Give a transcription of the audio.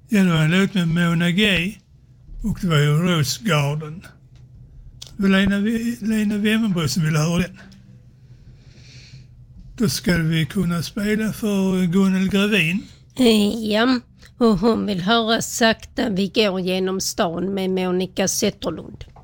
Ja, det var en låt med Mona G. Och det var ju Rose Garden. Det var Lena Wemmerberg som ville höra den. Då ska vi kunna spela för Gunnel Gravin. Ja, och hon vill höra Sakta vi går genom stan med Monica Zetterlund.